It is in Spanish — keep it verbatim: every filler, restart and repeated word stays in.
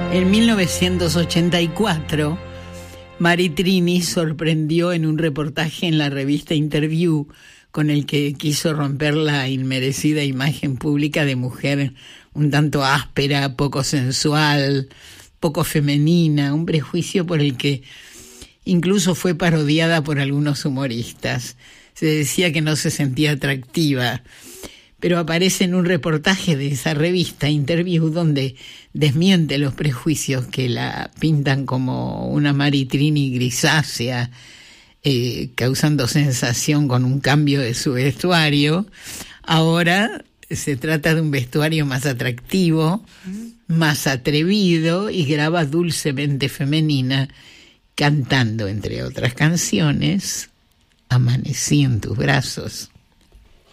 En mil novecientos ochenta y cuatro, Mari Trini sorprendió en un reportaje en la revista Interview, con el que quiso romper la inmerecida imagen pública de mujer un tanto áspera, poco sensual, poco femenina, un prejuicio por el que incluso fue parodiada por algunos humoristas. Se decía que no se sentía atractiva, pero aparece en un reportaje de esa revista Interview donde desmiente los prejuicios que la pintan como una Mari Trini grisácea, eh, causando sensación con un cambio de su vestuario. Ahora se trata de un vestuario más atractivo, más atrevido, y graba dulcemente femenina, cantando, entre otras canciones, Amanecí en tus brazos.